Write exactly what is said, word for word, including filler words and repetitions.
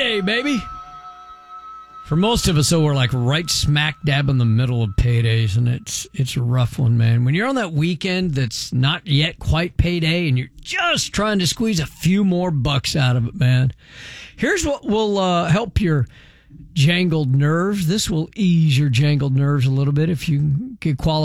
payday, baby. For most of us, though, we're like right smack dab in the middle of paydays, and it's it's a rough one, man. When you're on that weekend that's not yet quite payday, and you're just trying to squeeze a few more bucks out of it, man. Here's what will uh, help your jangled nerves. This will ease your jangled nerves a little bit if you get qualified.